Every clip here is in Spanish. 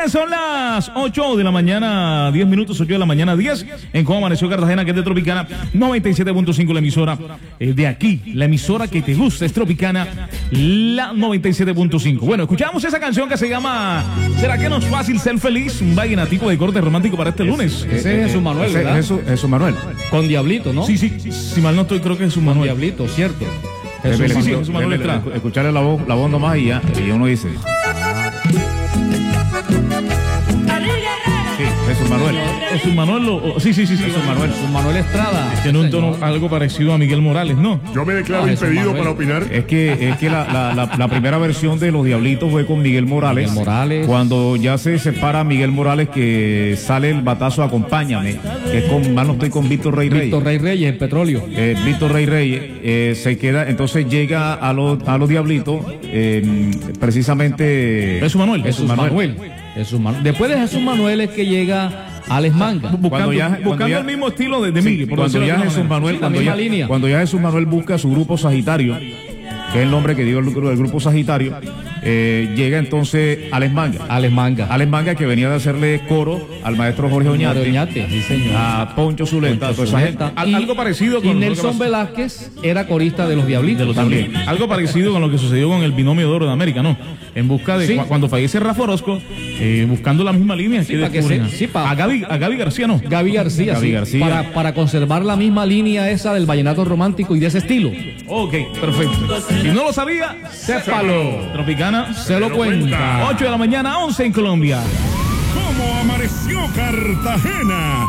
bien, son las 8 de la mañana, 10 minutos, 8 de la mañana, 10, en cómo amaneció Cartagena, que es de Tropicana 97.5, la emisora de aquí, la emisora que te gusta, es Tropicana, la 97.5. Bueno, escuchamos esa canción que se llama ¿Será que no es fácil ser feliz? Un vallenatico de corte romántico para este lunes. Ese es Jesús Manuel, ¿verdad? Jesús Manuel. Con Diablito, ¿no? Sí, si mal no estoy, creo que es Jesús Con Manuel. Diablito, cierto. Jesús Manuel Estrada. Escucharle la voz nomás y uno dice... Sí, Jesús Manuel. Jesús Manuel, sí. Jesús Manuel Estrada. Tiene un tono algo parecido a Miguel Morales, ¿no? Yo me declaro impedido para opinar. Es que la primera versión de Los Diablitos fue con Miguel Morales. Cuando ya se separa Miguel Morales, que sale el batazo Acompáñame, que es con, mal no estoy, con Víctor Rey Reyes. Víctor Rey Reyes, el petróleo. Víctor Rey Reyes se queda, entonces llega a los Diablitos, precisamente Jesús Manuel. Después de Jesús Manuel es que llega Alex Manga. Buscando el mismo estilo de Miguel. Cuando ya Jesús Manuel, cuando ya Jesús Manuel busca su grupo Sagitario, que es el nombre que dio el grupo Sagitario, llega entonces Alex Manga, que venía de hacerle coro al maestro Jorge Oñate, sí, señor. a Poncho Zuleta, toda esa gente. Algo parecido con y Nelson Velázquez era corista de los Diablitos también. Algo parecido con lo que sucedió con el binomio de oro de América, ¿no? En busca de cuando fallece Rafa Orozco, buscando la misma línea. A Gaby García, ¿no? Gaby García. Para conservar la misma línea esa del vallenato romántico y de ese estilo. Ok, perfecto. Si no lo sabía, sépalo. Tropicana se lo cuenta. 8 de la mañana, 11 en Colombia. ¿Cómo amaneció Cartagena?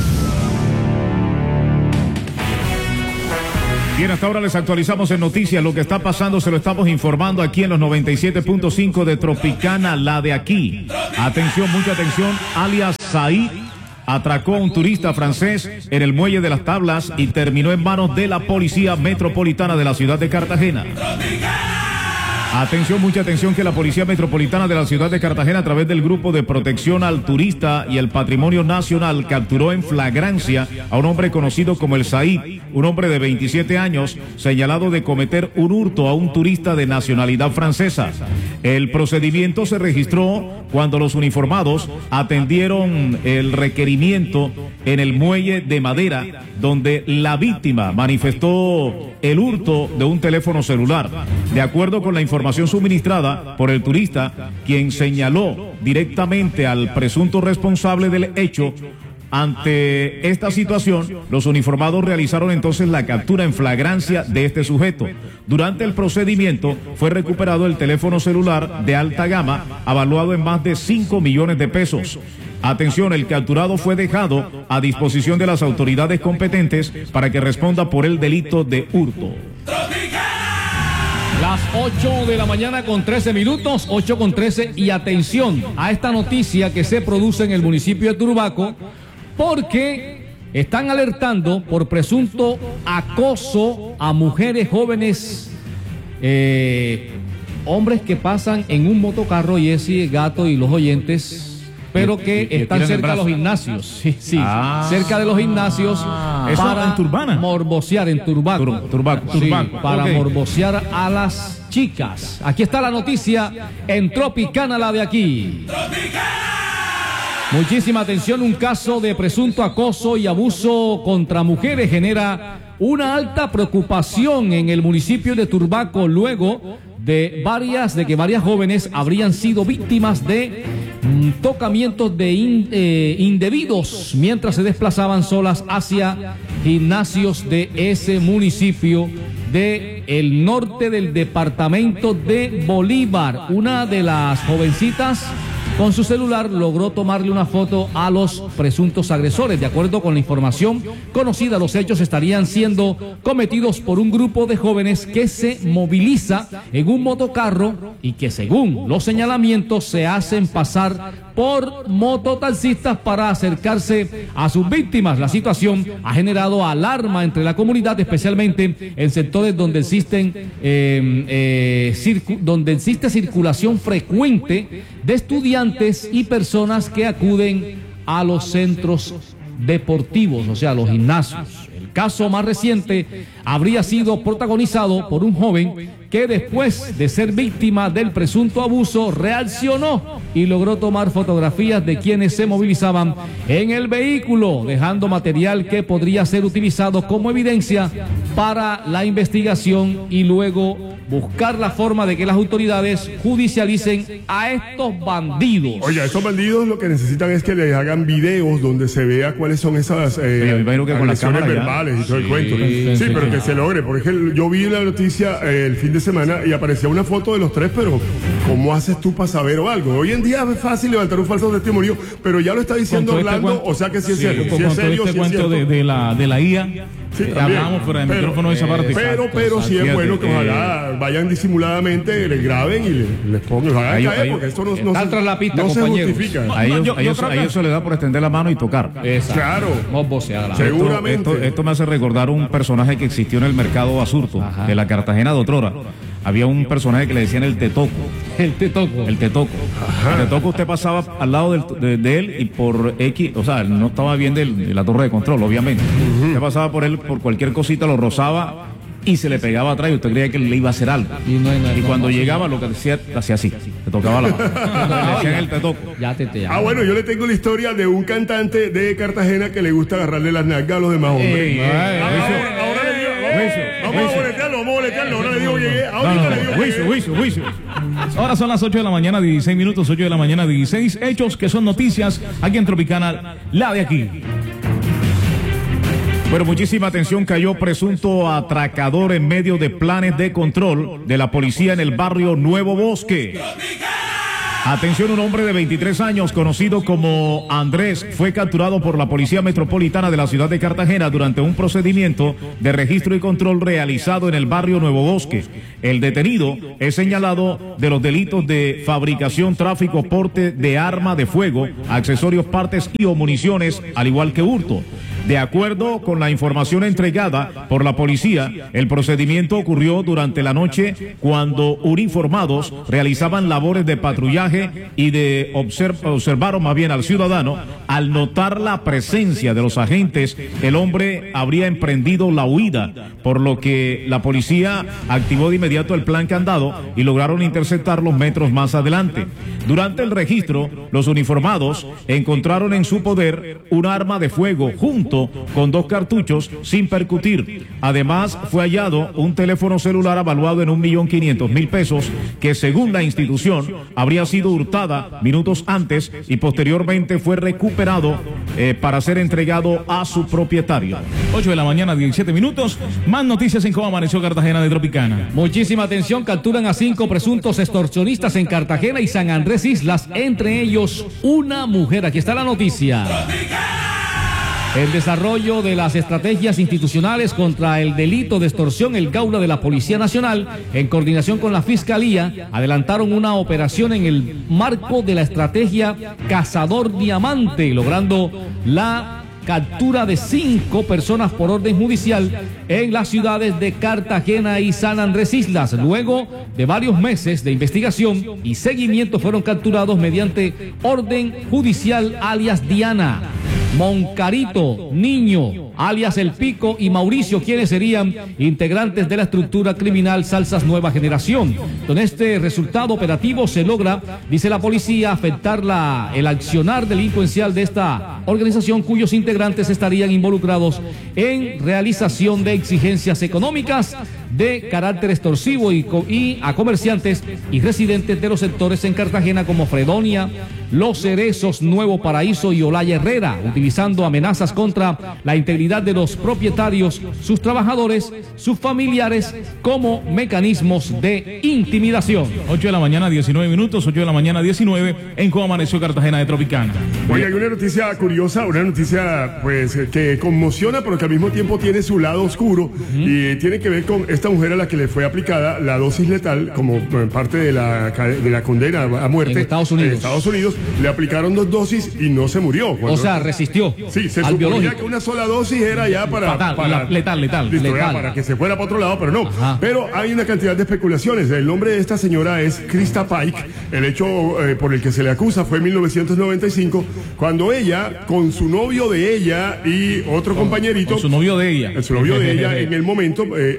Bien, hasta ahora les actualizamos en noticias lo que está pasando, se lo estamos informando aquí en los 97.5 de Tropicana, la de aquí. Atención, mucha atención, alias Said atracó a un turista francés en el muelle de las Tablas y terminó en manos de la Policía Metropolitana de la ciudad de Cartagena. Atención, mucha atención, que la Policía Metropolitana de la ciudad de Cartagena, a través del Grupo de Protección al Turista y el Patrimonio Nacional, capturó en flagrancia a un hombre conocido como el Said, un hombre de 27 años, señalado de cometer un hurto a un turista de nacionalidad francesa. El procedimiento se registró cuando los uniformados atendieron el requerimiento en el muelle de Madera, donde la víctima manifestó el hurto de un teléfono celular. De acuerdo con la información suministrada por el turista, quien señaló directamente al presunto responsable del hecho. Ante esta situación, los uniformados realizaron entonces la captura en flagrancia de este sujeto. Durante el procedimiento fue recuperado el teléfono celular de alta gama, avaluado en más de 5 millones de pesos. Atención, el capturado fue dejado a disposición de las autoridades competentes para que responda por el delito de hurto. Las 8 de la mañana con 13 minutos, 8 con 13, y atención a esta noticia que se produce en el municipio de Turbaco, porque están alertando por presunto acoso a mujeres jóvenes, hombres que pasan en un motocarro, y ese Gato y los oyentes, pero que están cerca de los gimnasios, cerca de los gimnasios, para morbosear en Turbaco, para morbosear a las chicas. Aquí está la noticia en Tropicana, la de aquí. Muchísima atención, un caso de presunto acoso y abuso contra mujeres genera una alta preocupación en el municipio de Turbaco, luego de que varias jóvenes habrían sido víctimas de tocamientos indebidos mientras se desplazaban solas hacia gimnasios de ese municipio del norte del departamento de Bolívar. Una de las jovencitas, con su celular, logró tomarle una foto a los presuntos agresores. De acuerdo con la información conocida, los hechos estarían siendo cometidos por un grupo de jóvenes que se moviliza en un motocarro y que, según los señalamientos, se hacen pasar por mototaxistas para acercarse a sus víctimas. La situación ha generado alarma entre la comunidad, especialmente en sectores donde existe circulación frecuente de estudiantes y personas que acuden a los centros deportivos, o sea, los gimnasios. El caso más reciente habría sido protagonizado por un joven que después de ser víctima del presunto abuso reaccionó y logró tomar fotografías de quienes se movilizaban en el vehículo, dejando material que podría ser utilizado como evidencia para la investigación y luego buscar la forma de que las autoridades judicialicen a estos bandidos. Oye, estos bandidos lo que necesitan es que les hagan videos donde se vea cuáles son esas agresiones verbales y todo el cuento. Sí, pero que se logre. Por ejemplo, yo vi la noticia el fin de semana y aparecía una foto de los tres, pero ¿cómo haces tú para saber o algo? Hoy en día es fácil levantar un falso testimonio, pero ya lo está diciendo Orlando, o sea que sí es cierto. Sí es serio, sí es cuento cierto. de la IA. Sí, hablamos fuera del micrófono de esa parte. Pero sí es bueno que ojalá vayan disimuladamente, les graben y les pongan, los hagan caer, porque esto no tras la pista, no se compañeros. justifica. A ellos se les da por extender la mano y tocar. Claro. Seguramente. Esto me hace recordar un personaje que existió en el mercado Basurto, de la Cartagena de otrora. Había un personaje que le decían el Tetoco. El Tetoco. El Tetoco. El Tetoco, usted pasaba al lado de él y por X, o sea, no estaba bien de la torre de control, obviamente. Usted pasaba por él, por cualquier cosita, lo rozaba y se le pegaba atrás y usted creía que le iba a hacer algo. Y cuando llegaba, lo que hacía así, le tocaba la mano. Le decían el Tetoco. Bueno, yo le tengo la historia de un cantante de Cartagena que le gusta agarrarle las nalgas a los demás hombres. Ahora le digo, vamos a boletearlo, ahora le digo llegué. Ahora son las 8 de la mañana, 16 minutos, 8 de la mañana, 16 hechos que son noticias aquí en Tropicana, la de aquí. Bueno, muchísima atención, cayó presunto atracador en medio de planes de control de la policía en el barrio Nuevo Bosque. Atención, un hombre de 23 años conocido como Andrés fue capturado por la Policía Metropolitana de la ciudad de Cartagena durante un procedimiento de registro y control realizado en el barrio Nuevo Bosque. El detenido es señalado de los delitos de fabricación, tráfico, porte de arma de fuego, accesorios, partes y o municiones, al igual que hurto. De acuerdo con la información entregada por la policía, el procedimiento ocurrió durante la noche cuando uniformados realizaban labores de patrullaje y observaron más bien al ciudadano. Al notar la presencia de los agentes, el hombre habría emprendido la huida, por lo que la policía activó de inmediato el plan candado y lograron interceptarlos metros más adelante. Durante el registro, los uniformados encontraron en su poder un arma de fuego junto con 2 cartuchos sin percutir. Además, fue hallado un teléfono celular avaluado en 1.500.000 pesos que, según la institución, habría sido hurtada minutos antes y posteriormente fue recuperado para ser entregado a su propietario. 8 de la mañana, 17 minutos. Más noticias en cómo amaneció Cartagena de Tropicana. Muchísima atención, capturan a 5 presuntos extorsionistas en Cartagena y San Andrés Islas, entre ellos una mujer. Aquí está la noticia. El desarrollo de las estrategias institucionales contra el delito de extorsión, el Gaula de la Policía Nacional, en coordinación con la Fiscalía, adelantaron una operación en el marco de la estrategia Cazador Diamante, logrando la captura de 5 personas por orden judicial en las ciudades de Cartagena y San Andrés Islas. Luego de varios meses de investigación y seguimiento, fueron capturados mediante orden judicial alias Diana, Moncarito, Niño, alias El Pico, y Mauricio, quienes serían integrantes de la estructura criminal Salsas Nueva Generación. Con este resultado operativo se logra, dice la policía, afectar el accionar delincuencial de esta organización, cuyos integrantes estarían involucrados en realización de exigencias económicas de carácter extorsivo y a comerciantes y residentes de los sectores en Cartagena como Fredonia, Los Cerezos, Nuevo Paraíso y Olaya Herrera, utilizando amenazas contra la integridad de los propietarios, sus trabajadores, sus familiares, como mecanismos de intimidación. 8 de la mañana, 19 minutos, 8 de la mañana, 19, en cómo amaneció Cartagena de Tropicana. Oye, hay una noticia curiosa, una noticia pues que conmociona, pero que al mismo tiempo tiene su lado oscuro, y tiene que ver con esta mujer a la que le fue aplicada la dosis letal como parte de la condena a muerte en Estados Unidos. En Estados Unidos le aplicaron 2 dosis y no se murió. O sea, resistió. Sí, se al suponía biológico. que una sola dosis era ya para letal. Listo, ya, para que se fuera para otro lado, pero no. Ajá. Pero hay una cantidad de especulaciones. El nombre de esta señora es Krista Pike. El hecho por el que se le acusa fue en 1995, cuando ella, con su novio de ella y otro compañerito. Con su novio de ella. Su novio de ella, en el momento, ella tenía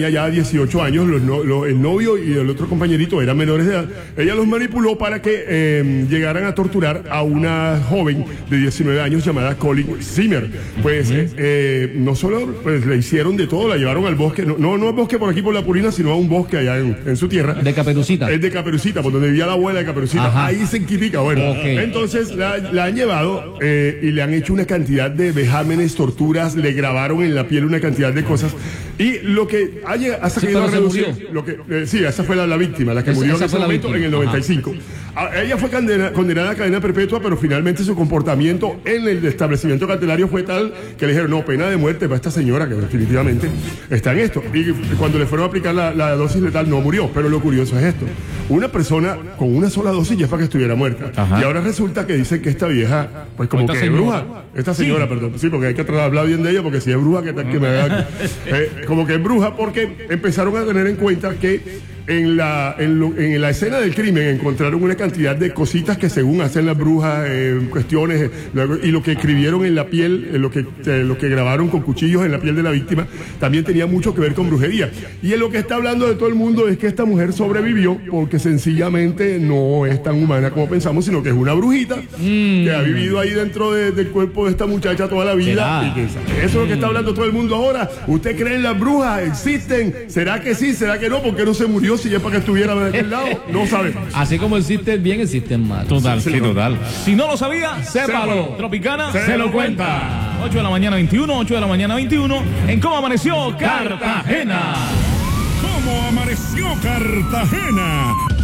tenía ya 18 años, el novio y el otro compañerito eran menores de edad. Ella los manipuló para que llegaran a torturar a una joven de 19 años llamada Colin Zimmer. Pues no solo pues, le hicieron de todo, la llevaron al bosque, no al bosque por aquí por La Purina, sino a un bosque allá en su tierra. De Caperucita. Es de Caperucita, por donde vivía la abuela de Caperucita. Ajá. Ahí se enquitica, bueno. Okay. Entonces la han llevado y le han hecho una cantidad de vejámenes, torturas, le grabaron en la piel una cantidad de cosas. Y lo que ha sacado a reducir, sí, esa fue la víctima, la que murió en ese momento en el 95. Ella fue condenada a cadena perpetua, pero finalmente su comportamiento en el establecimiento carcelario fue tal que le dijeron, no, pena de muerte para esta señora, que definitivamente está en esto. Y cuando le fueron a aplicar la dosis letal, no murió. Pero lo curioso es esto. Una persona con una sola dosis ya es para que estuviera muerta. Ajá. Y ahora resulta que dicen que esta vieja, pues como que es bruja. Esta señora, perdón. Sí, porque hay que hablar bien de ella, porque si es bruja, que me haga... como que es bruja, porque empezaron a tener en cuenta que en la escena del crimen encontraron una cantidad de cositas que según hacen las brujas, cuestiones, y lo que escribieron en la piel, lo que grabaron con cuchillos en la piel de la víctima, también tenía mucho que ver con brujería. Y en lo que está hablando de todo el mundo es que esta mujer sobrevivió porque sencillamente no es tan humana como pensamos, sino que es una brujita que ha vivido ahí dentro del cuerpo de esta muchacha toda la vida. Y que eso es lo que está hablando todo el mundo ahora. ¿Usted cree en las brujas? ¿Existen? ¿Será que sí? ¿Será que no? ¿Por qué no se murió si es para que estuviera de aquel lado? No sabemos. Así como existen bien, existen mal. Total, sí, total. Si no lo sabía, sépalo. Tropicana se lo cuenta. 8 de la mañana 21, 8 de la mañana 21. ¿En cómo amaneció Cartagena? ¿Cómo amaneció Cartagena?